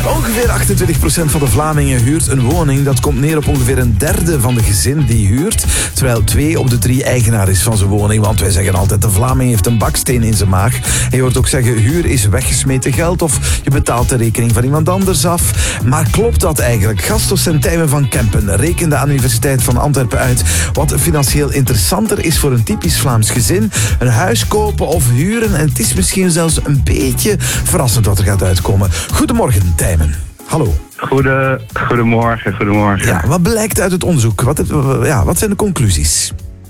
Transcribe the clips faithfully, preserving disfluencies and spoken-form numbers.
Ongeveer achtentwintig procent van de Vlamingen huurt een woning. Dat komt neer op ongeveer een derde van de gezin die huurt. Terwijl twee op de drie eigenaar is van zijn woning. Want wij zeggen altijd, de Vlaming heeft een baksteen in zijn maag. En je hoort ook zeggen, huur is weggesmeten geld. Of je betaalt de rekening van iemand anders af. Maar klopt dat eigenlijk? Gastdocent Tijmen van Kempen rekende aan de Universiteit van Antwerpen uit wat financieel interessanter is voor een typisch Vlaams gezin. Een huis kopen of huren. En het is misschien zelfs een beetje verrassend wat er gaat uitkomen. Goedemorgen, Tijmen. Hallo. Goede, goedemorgen, goedemorgen. Ja, wat blijkt uit het onderzoek? Wat, ja, wat zijn de conclusies?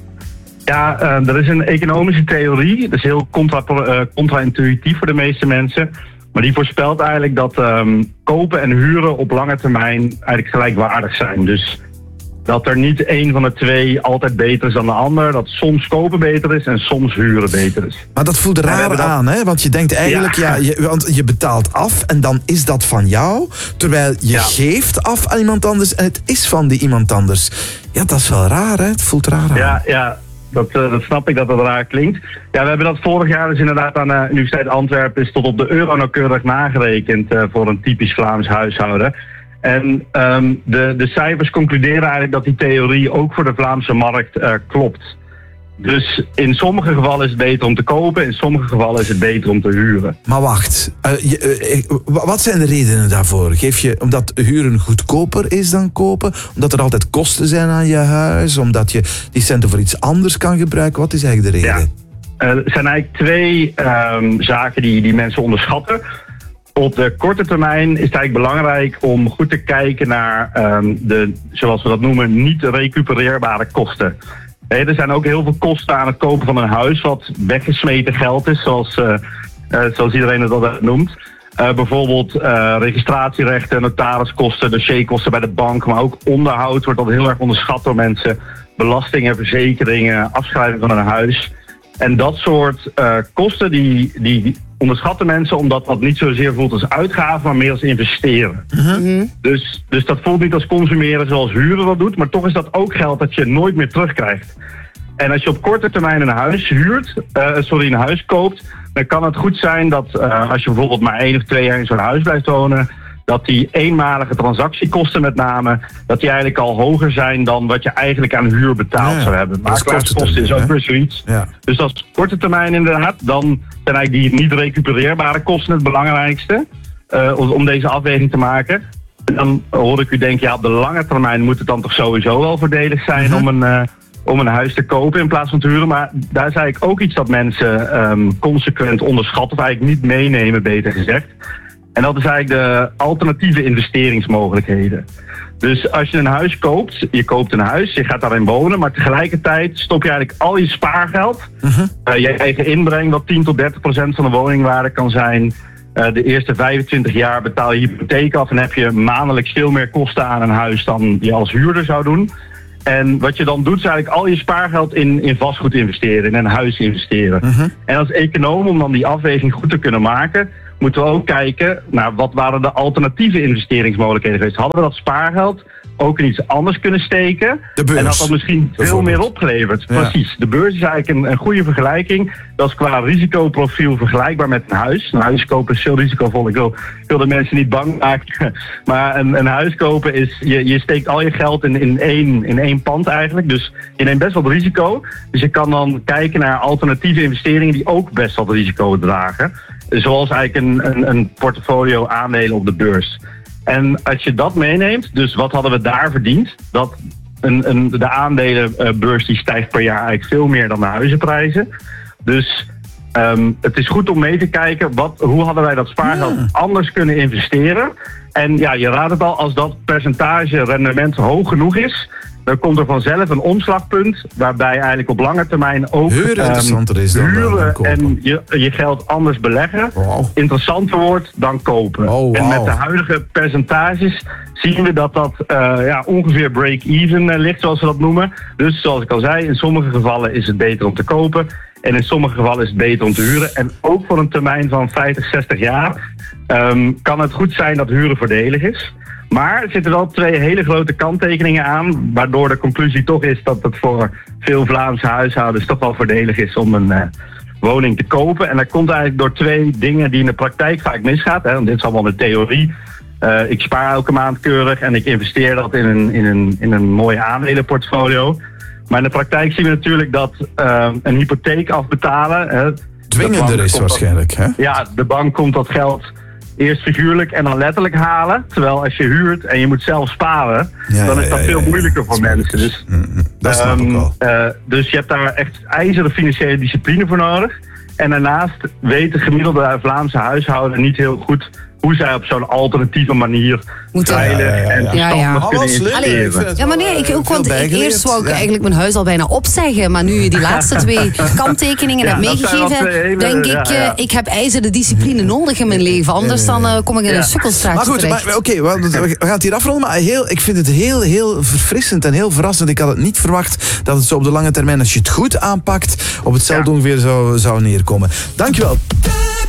Ja, uh, er is een economische theorie. Dat is heel contra, uh, contra-intuïtief voor de meeste mensen. Maar die voorspelt eigenlijk dat um, kopen en huren op lange termijn eigenlijk gelijkwaardig zijn. Dus dat er niet één van de twee altijd beter is dan de ander. Dat soms kopen beter is en soms huren beter is. Maar dat voelt raar dat... aan, hè? Want je denkt eigenlijk, ja, ja je, want je betaalt af en dan is dat van jou. Terwijl je ja. geeft af aan iemand anders en het is van die iemand anders. Ja, dat is wel raar, hè? Het voelt raar aan. Ja, ja. Dat, uh, dat snap ik dat dat raar klinkt. Ja, we hebben dat vorig jaar dus inderdaad aan de Universiteit Antwerpen is tot op de euro nauwkeurig nagerekend uh, voor een typisch Vlaams huishouden. En um, de, de cijfers concluderen eigenlijk dat die theorie ook voor de Vlaamse markt uh, klopt. Dus in sommige gevallen is het beter om te kopen, in sommige gevallen is het beter om te huren. Maar wacht, uh, je, uh, wat zijn de redenen daarvoor? Geef je omdat huren goedkoper is dan kopen? Omdat er altijd kosten zijn aan je huis? Omdat je die centen voor iets anders kan gebruiken? Wat is eigenlijk de reden? Ja. Uh, er zijn eigenlijk twee um, zaken die, die mensen onderschatten. Op de korte termijn is het eigenlijk belangrijk om goed te kijken naar um, de, zoals we dat noemen, niet recupereerbare kosten. Hey, er zijn ook heel veel kosten aan het kopen van een huis wat weggesmeten geld is, zoals, uh, uh, zoals iedereen het altijd noemt. Uh, bijvoorbeeld uh, registratierechten, notariskosten, dossierkosten bij de bank, maar ook onderhoud wordt al heel erg onderschat door mensen. Belastingen, verzekeringen, afschrijving van een huis. En dat soort uh, kosten die, die onderschatten mensen omdat dat niet zozeer voelt als uitgaven, maar meer als investeren. Mm-hmm. Dus, dus dat voelt niet als consumeren zoals huren dat doet, maar toch is dat ook geld dat je nooit meer terugkrijgt. En als je op korte termijn een huis huurt, uh, sorry, een huis koopt, dan kan het goed zijn dat uh, als je bijvoorbeeld maar één of twee jaar in zo'n huis blijft wonen, dat die eenmalige transactiekosten met name, dat die eigenlijk al hoger zijn dan wat je eigenlijk aan huur betaald ja, zou hebben. Makelaarskosten is ook weer zoiets. Ja. Dus dat is korte termijn inderdaad. Dan zijn eigenlijk die niet recupereerbare kosten het belangrijkste uh, om deze afweging te maken. En dan hoor ik u denken, ja, op de lange termijn moet het dan toch sowieso wel voordelig zijn uh-huh. om een... Uh, om een huis te kopen in plaats van te huren. Maar daar is eigenlijk ook iets dat mensen um, consequent onderschatten, of eigenlijk niet meenemen, beter gezegd. En dat is eigenlijk de alternatieve investeringsmogelijkheden. Dus als je een huis koopt, je koopt een huis, je gaat daarin wonen, maar tegelijkertijd stop je eigenlijk al je spaargeld, uh-huh. uh, je eigen inbreng, wat tien tot dertig procent van de woningwaarde kan zijn. Uh, de eerste vijfentwintig jaar betaal je hypotheek af en heb je maandelijks veel meer kosten aan een huis dan je als huurder zou doen. En wat je dan doet, is eigenlijk al je spaargeld in, in vastgoed investeren, in een huis investeren. Uh-huh. En als econoom, om dan die afweging goed te kunnen maken, moeten we ook kijken naar wat waren de alternatieve investeringsmogelijkheden geweest. Hadden we dat spaargeld ook in iets anders kunnen steken? En had dat misschien veel meer opgeleverd. Ja. Precies. De beurs is eigenlijk een, een goede vergelijking. Dat is qua risicoprofiel vergelijkbaar met een huis. Een huis kopen is veel risicovol. Ik wil, ik wil de mensen niet bang maken. Maar een, een huis kopen is, je, je steekt al je geld in, in, één, in één pand eigenlijk. Dus je neemt best wat risico. Dus je kan dan kijken naar alternatieve investeringen die ook best wat risico dragen. Zoals eigenlijk een, een, een portfolio aandelen op de beurs. En als je dat meeneemt, dus wat hadden we daar verdiend? Dat een, een, de aandelenbeurs die stijgt per jaar eigenlijk veel meer dan de huizenprijzen. Dus um, het is goed om mee te kijken, wat, hoe hadden wij dat spaargeld ja. anders kunnen investeren? En ja, je raadt het al, als dat percentage rendement hoog genoeg is, dan komt er vanzelf een omslagpunt waarbij eigenlijk op lange termijn ook Heel interessanter um, is dan huren dan en je, je geld anders beleggen wow. interessanter wordt dan kopen. Oh, wow. En met de huidige percentages zien we dat dat uh, ja, ongeveer break-even uh, ligt, zoals we dat noemen. Dus zoals ik al zei, in sommige gevallen is het beter om te kopen en in sommige gevallen is het beter om te huren. En ook voor een termijn van vijftig, zestig jaar um, kan het goed zijn dat huren voordelig is. Maar er zitten wel twee hele grote kanttekeningen aan, waardoor de conclusie toch is dat het voor veel Vlaamse huishoudens toch wel voordelig is om een uh, woning te kopen. En dat komt eigenlijk door twee dingen die in de praktijk vaak misgaat. Hè, want dit is allemaal de theorie. Uh, ik spaar elke maand keurig en ik investeer dat in een, in een, in een mooi aandelenportfolio. Maar in de praktijk zien we natuurlijk dat uh, een hypotheek afbetalen... Uh, dwingender is waarschijnlijk, dat, hè? Ja, de bank komt dat geld eerst figuurlijk en dan letterlijk halen. Terwijl als je huurt en je moet zelf sparen, ja, dan is dat ja, ja, veel moeilijker voor mensen. Dus, mm-hmm. Dat snap um, ik al. Uh, dus je hebt daar echt ijzeren financiële discipline voor nodig. En daarnaast weet de gemiddelde Vlaamse huishouden niet heel goed hoe zij op zo'n alternatieve manier veilig ja, ja, ja, ja. en verstandig ja, ja. kunnen investeren. Ja, maar nee, ik, ook, want ik, eerst wou ik ja. eigenlijk mijn huis al bijna opzeggen, maar nu je die laatste twee kanttekeningen ja, hebt meegegeven, hele, denk ik, ja, ja. ik heb ijzeren discipline nodig in mijn leven, anders dan uh, kom ik in ja. een sukkelstraatje maar goed, terecht. Maar, oké, okay, we, we gaan het hier afronden, maar heel, ik vind het heel, heel verfrissend en heel verrassend. Ik had het niet verwacht dat het zo op de lange termijn, als je het goed aanpakt, op hetzelfde ja. ongeveer zou, zou neerkomen. Dankjewel.